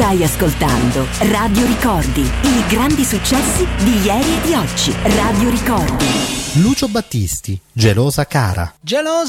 Stai ascoltando Radio Ricordi, i grandi successi di ieri e di oggi. Radio Ricordi. Lucio Battisti, Gelosa cara. Gelosa